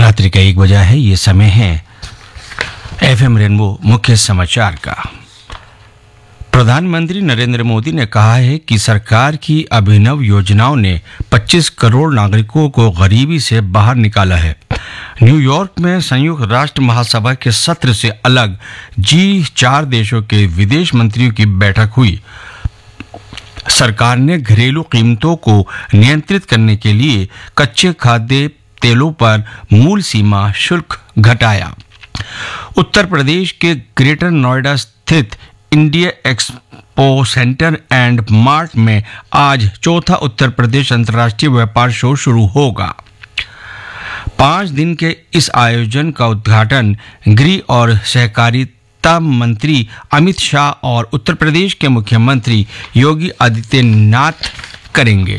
रात्रि का 1 बजा है। ये समय है एफएम रेनबो मुख्य समाचार का। प्रधानमंत्री नरेंद्र मोदी ने कहा है कि सरकार की अभिनव योजनाओं ने 25 करोड़ नागरिकों को गरीबी से बाहर निकाला है। न्यूयॉर्क में संयुक्त राष्ट्र महासभा के सत्र से अलग G4 देशों के विदेश मंत्रियों की बैठक हुई। सरकार ने घरेलू कीमतों को नियंत्रित करने के लिए कच्चे खाद्य तेलों पर मूल सीमा शुल्क घटाया। उत्तर प्रदेश के ग्रेटर नोएडा स्थित India expo centre and mart में आज चौथा उत्तर प्रदेश अंतर्राष्ट्रीय व्यापार शो शुरू होगा। 5 दिन के इस आयोजन का उद्घाटन गृह और सहकारिता मंत्री अमित शाह और उत्तर प्रदेश के मुख्यमंत्री योगी आदित्यनाथ करेंगे।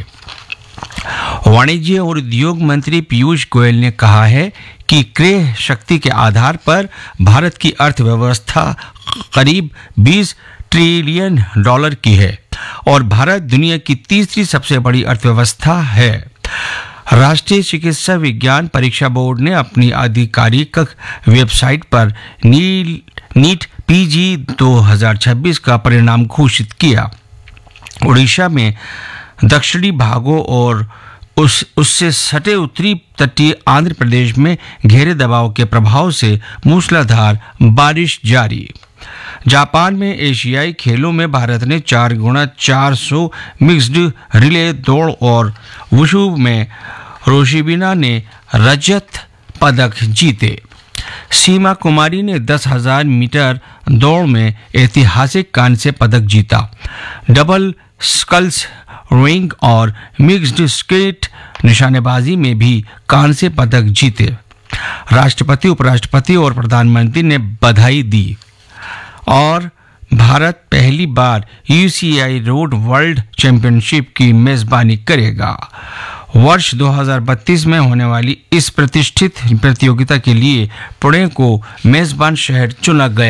वाणिज्य और उद्योग मंत्री पीयूष गोयल ने कहा है कि क्रय शक्ति के आधार पर भारत की अर्थव्यवस्था करीब $20 ट्रिलियन की है और भारत दुनिया की तीसरी सबसे बड़ी अर्थव्यवस्था है। राष्ट्रीय चिकित्सा विज्ञान परीक्षा बोर्ड ने अपनी आधिकारिक वेबसाइट पर नीट पीजी 2026 का परिणाम घोषित किया। उड़ीसा में दक्षिणी भागों और उससे सटे उत्तरी तटीय आंध्र प्रदेश में घेरे दबाव के प्रभाव से मूसलाधार बारिश जारी। जापान में एशियाई खेलों में भारत ने 4x400 मिक्स्ड रिले दौड़ और वुशु में रोशिबिना ने रजत पदक जीते। सीमा कुमारी ने 10,000 मीटर दौड़ में ऐतिहासिक कांस्य पदक जीता। डबल स्कल्स रोइंग और मिक्स्ड स्केट निशानेबाजी में भी कांस्य पदक जीते। राष्ट्रपति, उपराष्ट्रपति और प्रधानमंत्री ने बधाई दी और भारत पहली बार UCI रोड वर्ल्ड चैंपियनशिप की मेजबानी करेगा। वर्ष 2032 में होने वाली इस प्रतिष्ठित प्रतियोगिता के लिए पुणे को मेजबान शहर चुना गया।